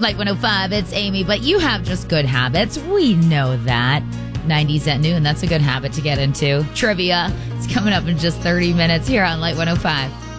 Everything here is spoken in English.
Light 105, it's Amy, but you have just good habits. We know that. 90s at noon, that's a good habit to get into. Trivia, it's coming up in just 30 minutes here on Light 105.